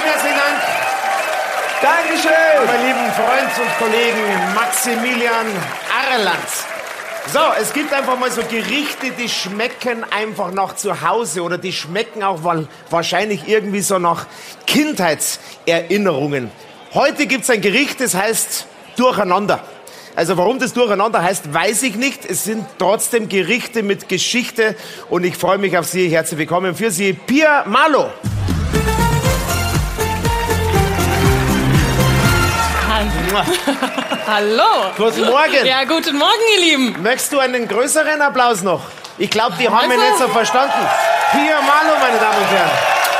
herzlichen Dank. Dankeschön. Mein lieben Freund und Kollegen Maximilian Arlanz. So, es gibt einfach mal so Gerichte, die schmecken einfach nach zu Hause oder die schmecken auch wahrscheinlich irgendwie so nach Kindheitserinnerungen. Heute gibt's ein Gericht, das heißt Durcheinander. Also warum das Durcheinander heißt, weiß ich nicht. Es sind trotzdem Gerichte mit Geschichte und ich freue mich auf Sie. Herzlich willkommen für Sie, Pia Malo. Hallo. Guten Morgen. Ja, guten Morgen, ihr Lieben. Möchtest du einen größeren Applaus noch? Ich glaube, die haben mich nicht so verstanden. Pia Malo, meine Damen und Herren.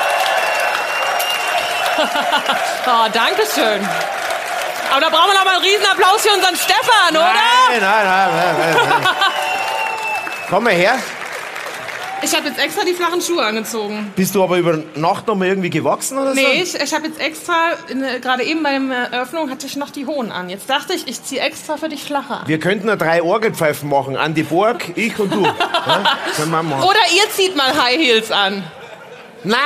Oh, danke schön. Aber da brauchen wir noch mal einen Riesenapplaus für unseren Stefan, oder? Nein. Komm mal her. Ich habe jetzt extra die flachen Schuhe angezogen. Bist du aber über Nacht noch mal irgendwie gewachsen oder so? Nee, ich habe jetzt extra, gerade eben bei der Eröffnung hatte ich noch die hohen an. Jetzt dachte ich ziehe extra für dich flache an. Wir könnten ja 3 Orgelpfeifen machen. Andi Borg, ich und du. Ja? Können wir machen. Oder ihr zieht mal High Heels an. Na.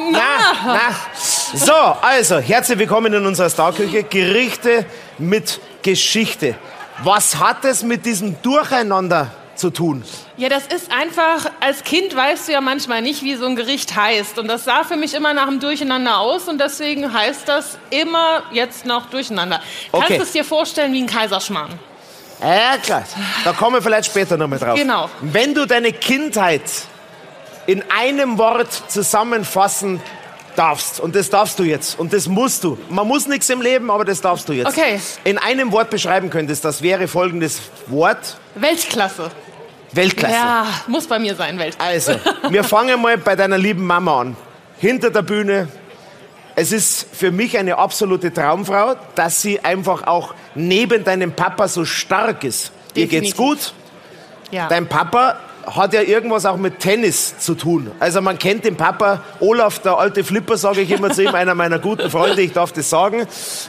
So, also, herzlich willkommen in unserer Starküche. Gerichte mit Geschichte. Was hat es mit diesem Durcheinander zu tun? Ja, das ist einfach, als Kind weißt du ja manchmal nicht, wie so ein Gericht heißt. Und das sah für mich immer nach einem Durcheinander aus und deswegen heißt das immer jetzt noch Durcheinander. Okay. Kannst du es dir vorstellen wie ein Kaiserschmarrn? Ja, klar. Da kommen wir vielleicht später noch mal drauf. Genau. Wenn du deine Kindheit in einem Wort zusammenfassen darfst, und das darfst du jetzt, und das musst du. Man muss nichts im Leben, aber das darfst du jetzt. Okay. In einem Wort beschreiben könntest, das wäre folgendes Wort. Weltklasse. Weltklasse. Ja, muss bei mir sein, Weltklasse. Also, wir fangen mal bei deiner lieben Mama an. Hinter der Bühne. Es ist für mich eine absolute Traumfrau, dass sie einfach auch neben deinem Papa so stark ist. Dir geht's Definitiv. gut. Ja. Dein Papa hat ja irgendwas auch mit Tennis zu tun. Also man kennt den Papa, Olaf, der alte Flipper, sage ich immer zu ihm, einer meiner guten Freunde, ich darf das sagen.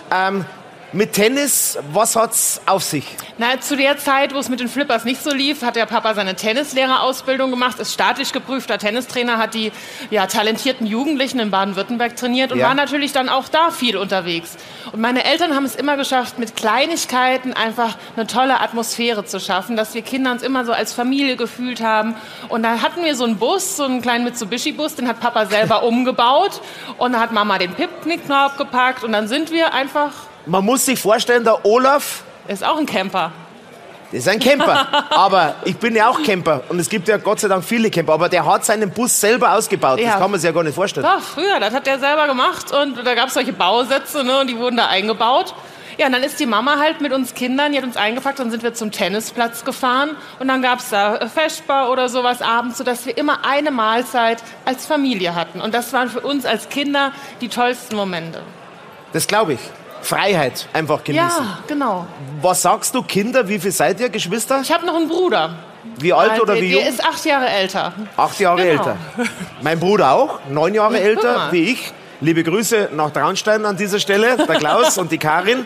Mit Tennis, was hat's auf sich? Na, zu der Zeit, wo es mit den Flippers nicht so lief, hat der Papa seine Tennislehrerausbildung gemacht, ist staatlich geprüfter Tennistrainer, hat die talentierten Jugendlichen in Baden-Württemberg trainiert und war natürlich dann auch da viel unterwegs. Und meine Eltern haben es immer geschafft, mit Kleinigkeiten einfach eine tolle Atmosphäre zu schaffen, dass wir Kinder uns immer so als Familie gefühlt haben. Und da hatten wir so einen Bus, so einen kleinen Mitsubishi-Bus, den hat Papa selber umgebaut und da hat Mama den Picknickknopf gepackt und dann sind wir einfach... Man muss sich vorstellen, der Olaf Ist auch ein Camper. ist ein Camper. Aber ich bin ja auch Camper. Und es gibt ja Gott sei Dank viele Camper. Aber der hat seinen Bus selber ausgebaut. Ja. Das kann man sich ja gar nicht vorstellen. Doch, früher, das hat der selber gemacht und da gab es solche Bausätze, ne, und die wurden da eingebaut. Ja, und dann ist die Mama halt mit uns Kindern, die hat uns eingepackt, dann sind wir zum Tennisplatz gefahren und dann gab es da Vesper oder sowas abends, sodass wir immer eine Mahlzeit als Familie hatten. Und das waren für uns als Kinder die tollsten Momente. Das glaube ich. Freiheit einfach genießen. Ja, genau. Was sagst du, Kinder? Wie viel seid ihr, Geschwister? Ich habe noch einen Bruder. Wie alt oder wie Der jung? ist 8 Jahre älter. 8 Jahre Genau. älter. Mein Bruder auch, 9 Jahre Guck älter mal. wie ich. Liebe Grüße nach Traunstein an dieser Stelle, der Klaus und die Karin.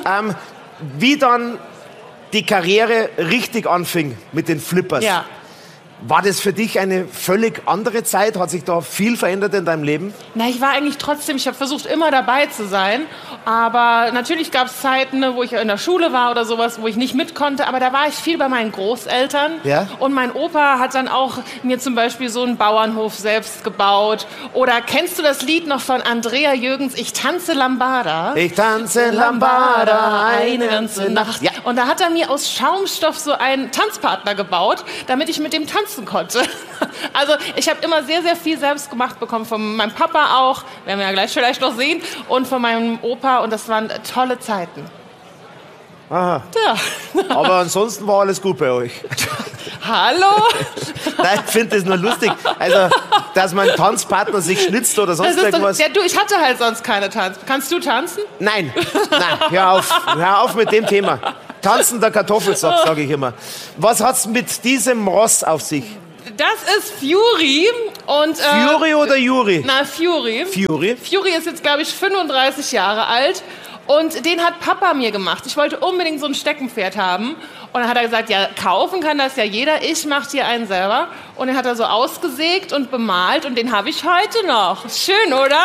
Wie dann die Karriere richtig anfing mit den Flippers. Ja. War das für dich eine völlig andere Zeit? Hat sich da viel verändert in deinem Leben? Na, ich war eigentlich trotzdem, ich habe versucht, immer dabei zu sein. Aber natürlich gab es Zeiten, ne, wo ich in der Schule war oder sowas, wo ich nicht mit konnte. Aber da war ich viel bei meinen Großeltern. Ja? Und mein Opa hat dann auch mir zum Beispiel so einen Bauernhof selbst gebaut. Oder kennst du das Lied noch von Andrea Jürgens, Ich tanze Lambada? Ich tanze Lambada eine ganze Nacht. Ja. Und da hat er mir aus Schaumstoff so einen Tanzpartner gebaut, damit ich mit dem tanzen konnte. Also ich habe immer sehr, sehr viel selbst gemacht bekommen, von meinem Papa auch, werden wir ja gleich vielleicht noch sehen, und von meinem Opa, und das waren tolle Zeiten. Aha. Ja. Aber ansonsten war alles gut bei euch. Hallo? Nein, ich finde das nur lustig. Also, dass mein Tanzpartner sich schnitzt oder sonst Das ist doch, irgendwas. ja, du, ich hatte halt sonst keine Tanz. Kannst du tanzen? Nein, hör auf mit dem Thema. Tanzen der Kartoffelsack, sage ich immer. Was hat's mit diesem Ross auf sich? Das ist Fury. Und, Fury oder Juri? Na, Fury. Fury. Fury ist jetzt, glaube ich, 35 Jahre alt. Und den hat Papa mir gemacht. Ich wollte unbedingt so ein Steckenpferd haben. Und dann hat er gesagt, ja, kaufen kann das ja jeder, ich mache dir einen selber. Und den hat er so ausgesägt und bemalt und den habe ich heute noch. Schön, oder?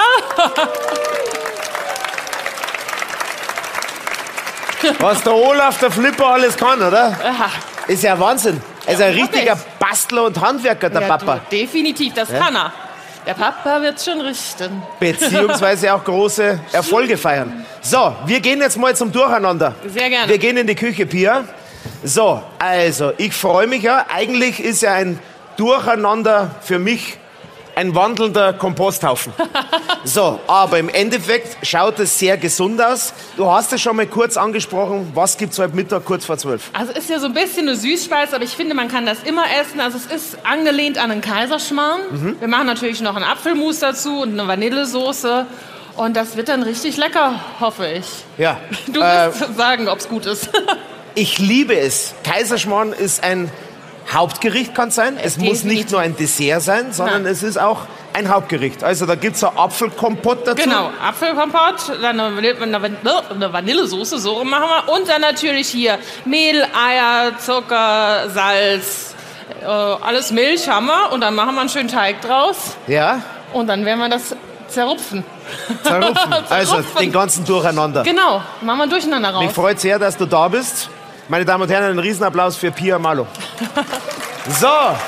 Was der Olaf, der Flipper, alles kann, oder? Aha. Ist ja Wahnsinn. Also ein richtiger Bastler und Handwerker, der Papa. Du, definitiv, das kann er. Der Papa wird schon richten. Beziehungsweise auch große Erfolge feiern. So, wir gehen jetzt mal zum Durcheinander. Sehr gerne. Wir gehen in die Küche, Pia. So, also, ich freue mich ja. Eigentlich ist ja ein Durcheinander für mich ein wandelnder Komposthaufen. So, aber im Endeffekt schaut es sehr gesund aus. Du hast es schon mal kurz angesprochen. Was gibt's heute Mittag kurz vor 12? Also ist ja so ein bisschen eine Süßspeise, aber ich finde, man kann das immer essen. Also es ist angelehnt an einen Kaiserschmarrn. Wir machen natürlich noch einen Apfelmus dazu und eine Vanillesoße. Und das wird dann richtig lecker, hoffe ich. Ja. Du wirst sagen, ob es gut ist. Ich liebe es. Kaiserschmarrn ist ein Hauptgericht, kann es sein. Es muss nicht nur ein Dessert sein, sondern es ist auch ein Hauptgericht. Also da gibt es ein Apfelkompott dazu. Genau, Apfelkompott, dann eine Vanillesoße, so rum machen wir. Und dann natürlich hier Mehl, Eier, Zucker, Salz, alles Milch haben wir. Und dann machen wir einen schönen Teig draus. Ja. Und dann werden wir das zerrupfen. Zerrupfen. Also den ganzen Durcheinander. Genau, machen wir durcheinander raus. Mich freut sehr, dass du da bist. Meine Damen und Herren, einen Riesenapplaus für Pia Malo. So.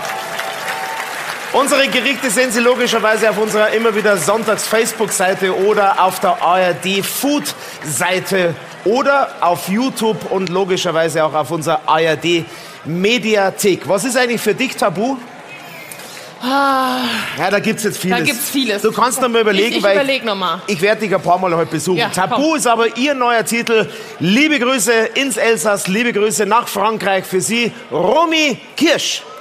Unsere Gerichte sehen Sie logischerweise auf unserer immer wieder Sonntags-Facebook-Seite oder auf der ARD-Food-Seite oder auf YouTube und logischerweise auch auf unserer ARD-Mediathek. Was ist eigentlich für dich tabu? Ja, da gibt's jetzt vieles. Da gibt's vieles. Du kannst noch mal überlegen, ich überleg noch mal. Ich werde dich ein paar Mal heute besuchen. Ja, Tabu komm. ist aber Ihr neuer Titel. Liebe Grüße ins Elsass, liebe Grüße nach Frankreich für Sie, Romy Kirsch.